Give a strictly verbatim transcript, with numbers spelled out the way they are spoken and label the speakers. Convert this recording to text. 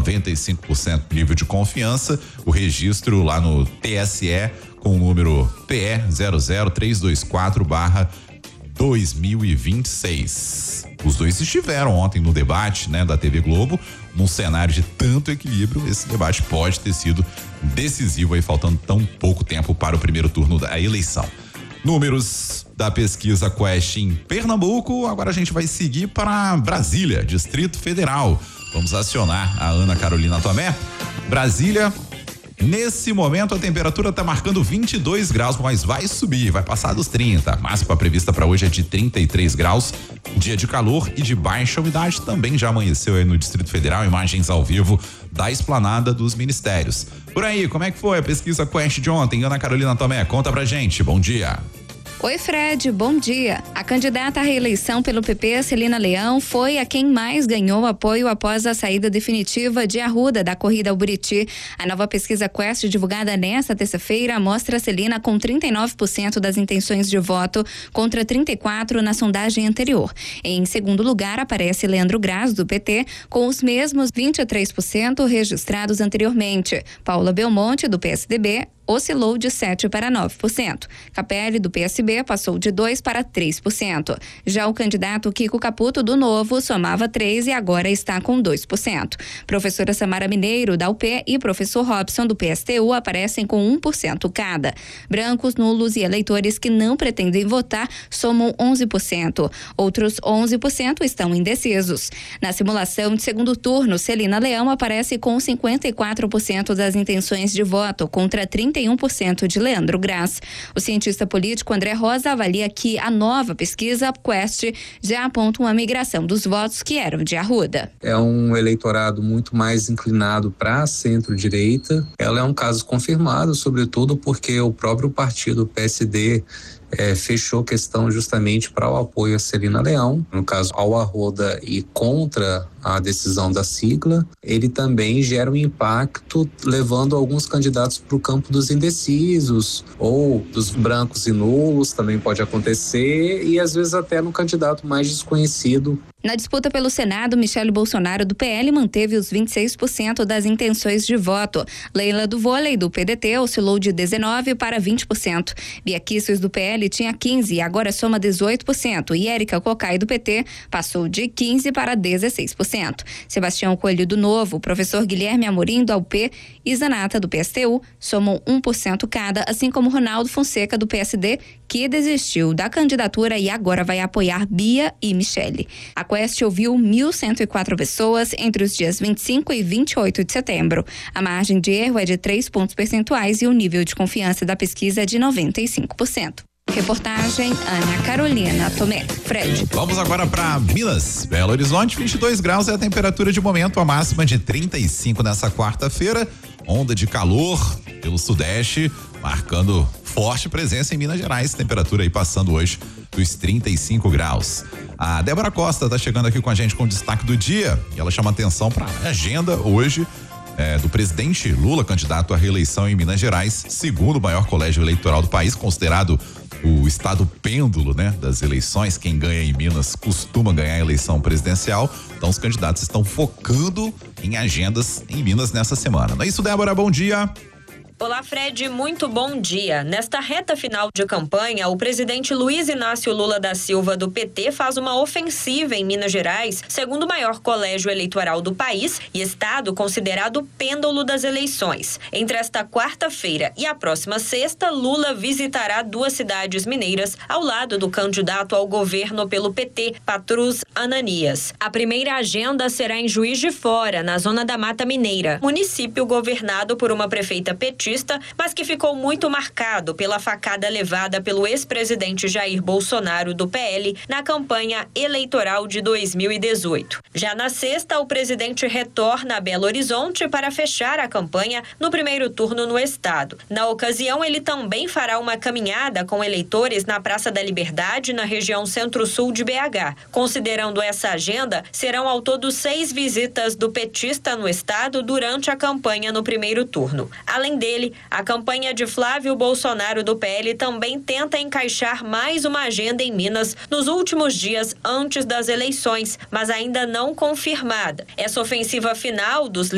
Speaker 1: noventa e cinco por cento nível de confiança. O registro lá no T S E com o número P E zero zero três dois quatro barra dois mil e vinte e seis. Os dois estiveram ontem no debate, né, da T V Globo, num cenário de tanto equilíbrio. Esse debate pode ter sido decisivo aí, faltando tão pouco tempo para o primeiro turno da eleição. Números da pesquisa Quest em Pernambuco. Agora a gente vai seguir para Brasília, Distrito Federal. Vamos acionar a Ana Carolina Tomé. Brasília, nesse momento a temperatura está marcando vinte e dois graus, mas vai subir, vai passar dos trinta. A máxima prevista para hoje é de trinta e três graus. Dia de calor e de baixa umidade. Também já amanheceu aí no Distrito Federal, imagens ao vivo da esplanada dos ministérios. Por aí, como é que foi a pesquisa Quest de ontem? Ana Carolina Tomé, conta pra gente. Bom dia.
Speaker 2: Oi, Fred, bom dia. A candidata à reeleição pelo P P, Celina Leão, foi a quem mais ganhou apoio após a saída definitiva de Arruda da corrida ao Buriti. A nova pesquisa Quest, divulgada nesta terça-feira, mostra a Celina com trinta e nove por cento das intenções de voto contra trinta e quatro por cento na sondagem anterior. Em segundo lugar, aparece Leandro Graz, do P T, com os mesmos vinte e três por cento registrados anteriormente. Paula Belmonte, do P S D B, oscilou de sete para nove por cento. Capelli, do P S B, passou de dois para três por cento. Já o candidato Kiko Caputo, do Novo, somava três e agora está com dois por cento. Professora Samara Mineiro, da U P, e professor Robson, do P S T U, aparecem com um por cento cada. Brancos, nulos e eleitores que não pretendem votar somam onze por cento. Outros onze por cento estão indecisos. Na simulação de segundo turno, Celina Leão aparece com cinquenta e quatro por cento das intenções de voto contra trinta e um por cento de Leandro Graz. O cientista político André Rosa avalia que a nova pesquisa Quest já aponta uma migração dos votos que eram de Arruda.
Speaker 3: É um eleitorado muito mais inclinado para a centro-direita. Ela é um caso confirmado, sobretudo porque o próprio partido P S D É, fechou questão justamente para o apoio a Celina Leão, no caso ao Arruda, e contra a decisão da sigla. Ele também gera um impacto levando alguns candidatos para o campo dos indecisos ou dos brancos e nulos, também pode acontecer, e às vezes até no candidato mais desconhecido.
Speaker 2: Na disputa pelo Senado, Michele Bolsonaro, do P L, manteve os vinte e seis por cento das intenções de voto. Leila do Vôlei, do P D T, oscilou de dezenove por cento para vinte por cento. Bia Kicis, do P L, tinha quinze por cento e agora soma dezoito por cento. E Érica Cocai, do P T, passou de quinze por cento para dezesseis por cento. Sebastião Coelho, do Novo, professor Guilherme Amorim, do A U P, e Zanata, do P S T U, somam um por cento cada, assim como Ronaldo Fonseca, do P S D, que desistiu da candidatura e agora vai apoiar Bia e Michele. A Quest ouviu mil cento e quatro pessoas entre os dias vinte e cinco e vinte e oito de setembro. A margem de erro é de três pontos percentuais e o nível de confiança da pesquisa é de noventa e cinco por cento. Reportagem Ana Carolina Tomé. Fred.
Speaker 1: Vamos agora para Minas. Belo Horizonte, vinte e dois graus é a temperatura de momento, a máxima de trinta e cinco nessa quarta-feira. Onda de calor pelo sudeste, marcando forte presença em Minas Gerais. Temperatura aí passando hoje dos trinta e cinco graus. A Débora Costa está chegando aqui com a gente com o destaque do dia e ela chama atenção para a agenda hoje é, do presidente Lula, candidato à reeleição em Minas Gerais, segundo o maior colégio eleitoral do país, considerado o estado pêndulo, né, das eleições. Quem ganha em Minas costuma ganhar a eleição presidencial. Então os candidatos estão focando em agendas em Minas nessa semana. Não é isso, Débora? Bom dia.
Speaker 4: Olá, Fred, muito bom dia. Nesta reta final de campanha, o presidente Luiz Inácio Lula da Silva, do P T, faz uma ofensiva em Minas Gerais, segundo o maior colégio eleitoral do país e estado considerado pêndulo das eleições. Entre esta quarta-feira e a próxima sexta, Lula visitará duas cidades mineiras ao lado do candidato ao governo pelo P T, Patrus Ananias. A primeira agenda será em Juiz de Fora, na zona da Mata Mineira, município governado por uma prefeita petista, mas que ficou muito marcado pela facada levada pelo ex-presidente Jair Bolsonaro, do P L, na campanha eleitoral de dois mil e dezoito. Já na sexta, o presidente retorna a Belo Horizonte para fechar a campanha no primeiro turno no estado. Na ocasião, ele também fará uma caminhada com eleitores na Praça da Liberdade, na região centro-sul de B H. Considerando essa agenda, serão ao todo seis visitas do petista no estado durante a campanha no primeiro turno. Além dele, a campanha de Flávio Bolsonaro, do P L, também tenta encaixar mais uma agenda em Minas nos últimos dias antes das eleições, mas ainda não confirmada. Essa ofensiva final dos